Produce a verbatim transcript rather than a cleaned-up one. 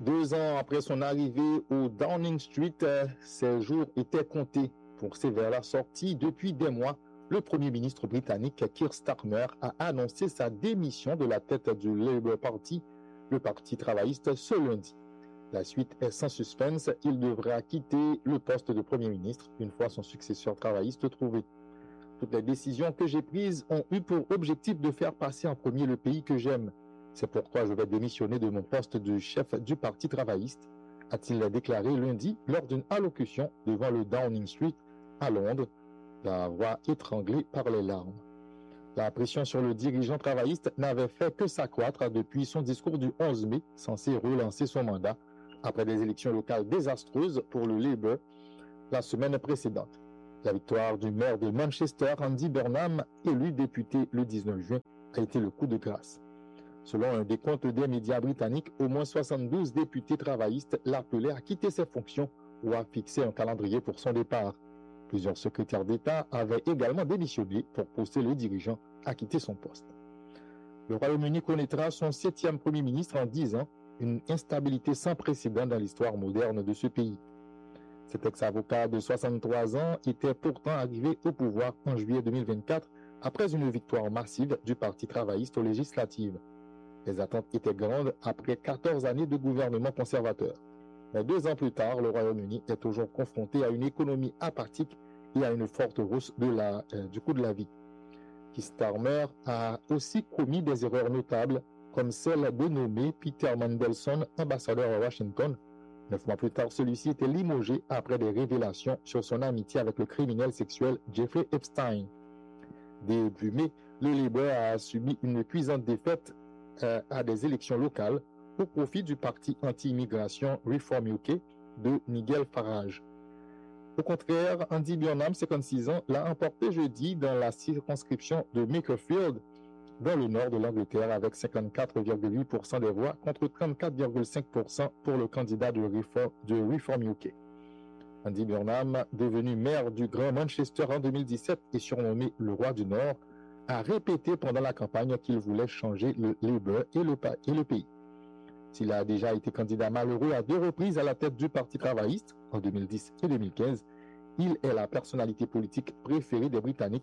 Deux ans après son arrivée au Downing Street, euh, ses jours étaient comptés. Pour sévère la sortie, depuis des mois, le Premier ministre britannique Keir Starmer a annoncé sa démission de la tête du Labour Party, le parti travailliste, ce lundi. La suite est sans suspense, il devra quitter le poste de Premier ministre une fois son successeur travailliste trouvé. Toutes les décisions que j'ai prises ont eu pour objectif de faire passer en premier le pays que j'aime. C'est pourquoi je vais démissionner de mon poste de chef du Parti travailliste, a-t-il déclaré lundi lors d'une allocution devant le Downing Street à Londres, la voix étranglée par les larmes. La pression sur le dirigeant travailliste n'avait fait que s'accroître depuis son discours du onze mai, censé relancer son mandat après des élections locales désastreuses pour le Labour la semaine précédente. La victoire du maire de Manchester, Andy Burnham, élu député le dix-neuf juin, a été le coup de grâce. Selon un décompte des médias britanniques, au moins soixante-douze députés travaillistes l'appelaient à quitter ses fonctions ou à fixer un calendrier pour son départ. Plusieurs secrétaires d'État avaient également démissionné pour pousser le dirigeant à quitter son poste. Le Royaume-Uni connaîtra son septième Premier ministre en dix ans, une instabilité sans précédent dans l'histoire moderne de ce pays. Cet ex-avocat de soixante-trois ans était pourtant arrivé au pouvoir en juillet deux mille vingt-quatre après une victoire massive du Parti travailliste aux législatives. Les attentes étaient grandes après quatorze années de gouvernement conservateur. Mais deux ans plus tard, le Royaume-Uni est toujours confronté à une économie apathique et à une forte hausse de la, euh, du coût de la vie. Keir Starmer a aussi commis des erreurs notables, comme celle de nommer Peter Mandelson ambassadeur à Washington. Neuf mois plus tard, celui-ci était limogé après des révélations sur son amitié avec le criminel sexuel Jeffrey Epstein. Début mai, le Labour a subi une cuisante défaite euh, à des élections locales au profit du parti anti-immigration Reform U K de Nigel Farage. Au contraire, Andy Burnham, cinquante-six ans, l'a emporté jeudi dans la circonscription de Makerfield, dans le nord de l'Angleterre, avec cinquante-quatre virgule huit pour cent des voix contre trente-quatre virgule cinq pour cent pour le candidat de Reform, de Reform U K. Andy Burnham, devenu maire du Grand Manchester en deux mille dix-sept et surnommé le roi du Nord, a répété pendant la campagne qu'il voulait changer le Labour et le, et le pays. S'il a déjà été candidat malheureux à deux reprises à la tête du Parti travailliste, en deux mille dix et deux mille quinze, il est la personnalité politique préférée des Britanniques